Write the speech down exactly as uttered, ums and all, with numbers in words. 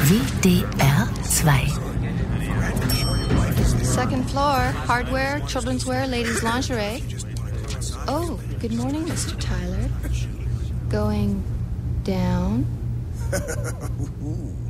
W D R zwei. Second floor, hardware, children's wear, ladies' lingerie. Oh, good morning, Mister Tyler. Going down?